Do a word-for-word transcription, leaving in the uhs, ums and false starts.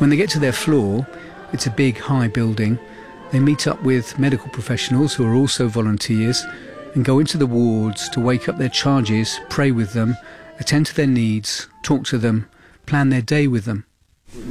When they get to their floor, it's a big, high building. They meet up with medical professionals who are also volunteers and go into the wards to wake up their charges, pray with them, attend to their needs, talk to them, plan their day with them.